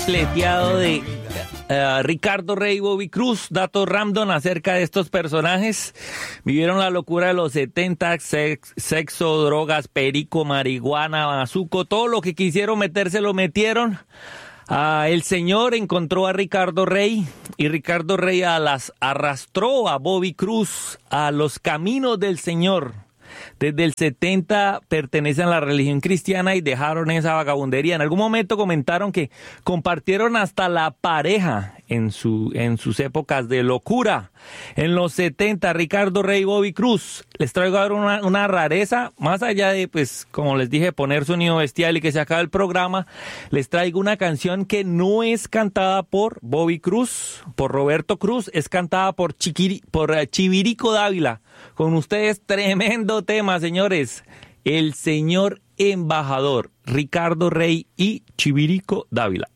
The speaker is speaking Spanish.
Pleteado de Ricardo Rey y Bobby Cruz, datos random acerca de estos personajes. Vivieron la locura de los 70, sexo, drogas, perico, marihuana, bazuco, todo lo que quisieron meterse lo metieron. El señor encontró a Ricardo Rey y Ricardo Rey arrastró a Bobby Cruz a los caminos del Señor. Desde el 70 pertenecen a la religión cristiana y dejaron esa vagabundería. En algún momento comentaron que compartieron hasta la pareja en sus épocas de locura. En los 70, Ricardo Rey y Bobby Cruz. Les traigo ahora una rareza, más allá de, pues, como les dije, poner sonido bestial y que se acabe el programa. Les traigo una canción que no es cantada por Bobby Cruz, por Roberto Cruz, es cantada por Chivirico Dávila. Con ustedes, tremendo tema, señores. El señor embajador, Ricardo Rey y Chivirico Dávila.